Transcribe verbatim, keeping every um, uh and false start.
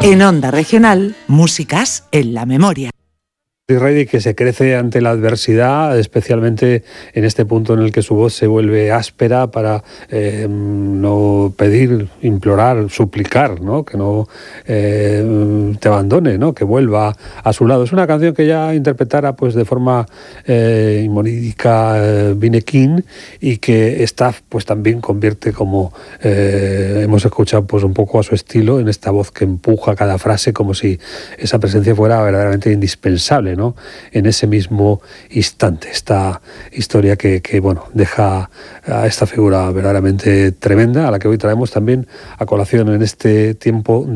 En Onda Regional, músicas en la memoria. Reidi, que se crece ante la adversidad, especialmente en este punto en el que su voz se vuelve áspera para eh, no pedir, implorar, suplicar, ¿no? Que no eh, te abandone, ¿no? Que vuelva a su lado. Es una canción que ya interpretara pues de forma eh, monídica eh, Vine King, y que esta pues también convierte, como eh, hemos escuchado, pues un poco a su estilo, en esta voz que empuja cada frase como si esa presencia fuera verdaderamente indispensable, ¿no? En ese mismo instante. Esta historia que, que bueno, deja a esta figura verdaderamente tremenda, a la que hoy traemos también a colación en este tiempo